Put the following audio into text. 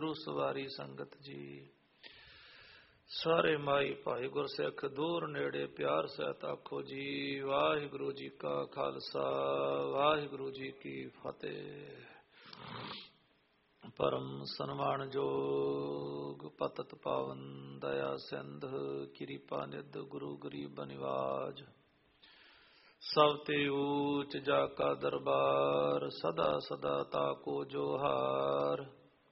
ਗੁਰੂ ਸਵਾਰੀ ਸੰਗਤ ਜੀ। ਸਾਰੇ ਮਾਈ ਭਾਈ ਗੁਰਸਿੱਖ ਦੂਰ ਨੇੜੇ ਪਿਆਰ ਸਹਿਤ ਆਖੋ ਜੀ, ਵਾਹਿਗੁਰੂ ਜੀ ਕਾ ਖਾਲਸਾ ਵਾਹਿਗੁਰੂ ਜੀ ਕੀ ਫਤਿਹ। ਪਰਮ ਸਨਮਾਨਯੋਗ ਪਤਿਤ ਪਾਵਨ ਦਇਆ ਸਿੰਧ ਕਿਰਪਾ ਨਿਧ ਗੁਰੂ ਗਰੀਬ ਨਿਵਾਜ। ਸਭ ਤੇ ਊਚ ਜਾ ਕਾ ਦਰਬਾਰ, ਸਦਾ ਸਦਾ ਤਾਕੋ ਜੋਹਾਰ।